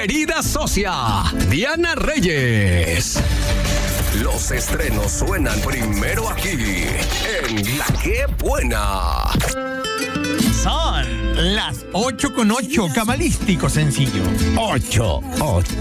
querida socia, Diana Reyes. Los estrenos suenan primero aquí, en La Que Buena. Son las 8:08, cabalístico sencillo. 8,